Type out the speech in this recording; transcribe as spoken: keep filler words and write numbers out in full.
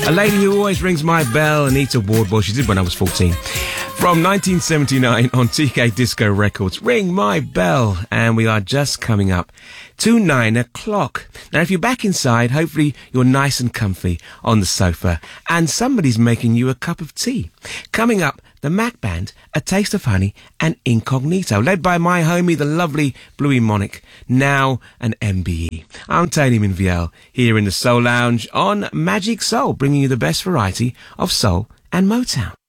A lady who always rings my bell, Anita Ward. Well, she did when I was fourteen. From nineteen seventy-nine on T K Disco Records, Ring My Bell. And we are just coming up to nine o'clock. Now, if you're back inside, hopefully you're nice and comfy on the sofa and somebody's making you a cup of tea. Coming up, the Mac Band, A Taste of Honey and Incognito, led by my homie, the lovely Bluey Monic, now an M B E. I'm Tony Minviel, here in the Soul Lounge on Magic Soul, bringing you the best variety of soul and Motown.